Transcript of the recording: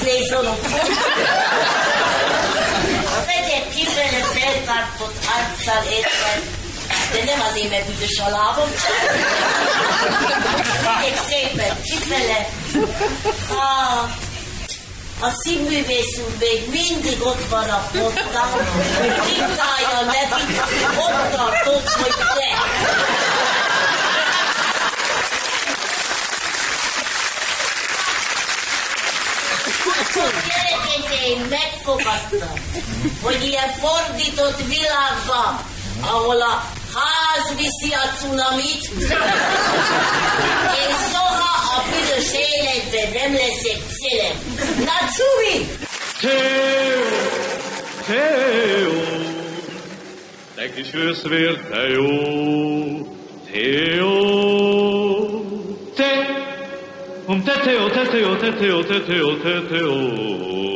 Idézolok. Az egyet kifele feltartott arccal érted, de nem azért, mert büdös a lábam. Egyek szépen kifele. A színművész úr még mindig ott van a pottán, hogy diktálja nevét, ott tartott, hogy le. Gyerekként én megfogadtam, hogy ilyen fordított világban, ahol a ház viszi a cunamit, én soha a büdös életben nem leszek celeb. Na, Cubi! Theo, te kis őszvér, Theo, Theo, te Theo.